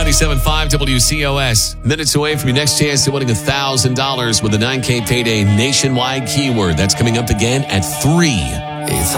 97.5 WCOS. Minutes away from your next chance to winning $1,000 with a 9K payday nationwide keyword. That's coming up again at 3. It's